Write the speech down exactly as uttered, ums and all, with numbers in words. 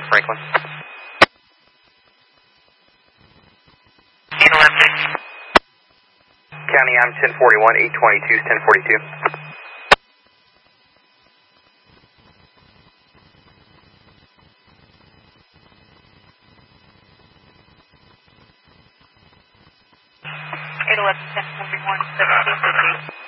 Franklin. eight eleven. County, I'm ten forty-one, eight twenty-two, ten forty-two. eight eleven, ten forty-one, seventeen fifty.